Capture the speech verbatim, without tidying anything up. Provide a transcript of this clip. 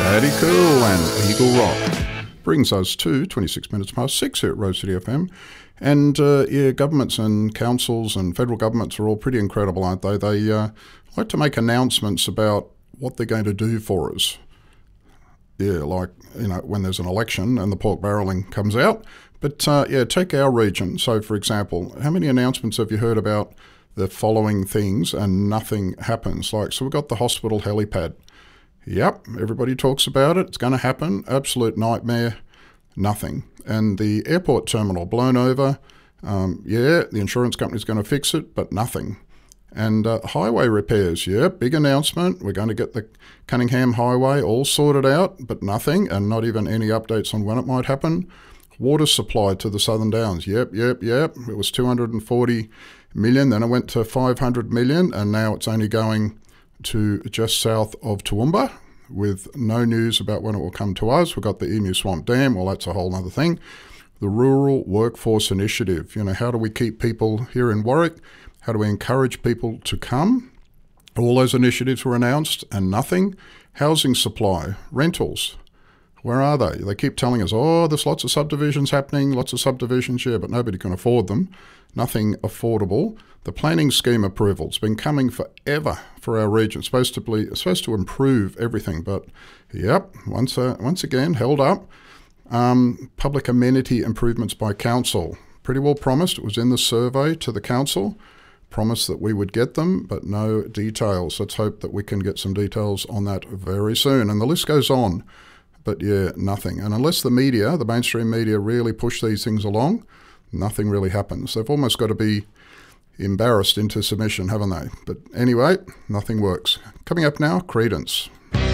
Paddy Cool and Eagle Rock. Brings us to twenty-six minutes past six here at Rose City F M. And uh, yeah, governments and councils and federal governments are all pretty incredible, aren't they? They uh, like to make announcements about what they're going to do for us. Yeah, like, you know, when there's an election and the pork barrelling comes out. But uh, yeah, take our region. So, for example, how many announcements have you heard about the following things and nothing happens? Like, so we've got the hospital helipad. Yep, everybody talks about it. It's going to happen. Absolute nightmare. Nothing. And the airport terminal blown over. Um, yeah, the insurance company's going to fix it, but nothing. And uh, highway repairs. Yeah, big announcement. We're going to get the Cunningham Highway all sorted out, but nothing, and not even any updates on when it might happen. Water supply to the Southern Downs. Yep, yep, yep. It was two hundred forty million, then it went to five hundred million, and now it's only going to just south of Toowoomba, with no news about when it will come to us. We've got the Emu Swamp Dam. Well, that's a whole other thing. The Rural Workforce Initiative. You know, how do we keep people here in Warwick? How do we encourage people to come? All those initiatives were announced and nothing. Housing supply, rentals. Where are they? They keep telling us, oh, there's lots of subdivisions happening, lots of subdivisions, yeah, but nobody can afford them. Nothing affordable. The planning scheme approval, it's been coming forever for our region. It's supposed to be, it's supposed to improve everything, but yep, once uh, once again, held up. Um, public amenity improvements by council. Pretty well promised. It was in the survey to the council. Promised that we would get them, but no details. Let's hope that we can get some details on that very soon. And the list goes on, but yeah, nothing. And unless the media, the mainstream media, really push these things along, nothing really happens. They've almost got to be embarrassed into submission, haven't they? But anyway, nothing works. Coming up now, Creedence.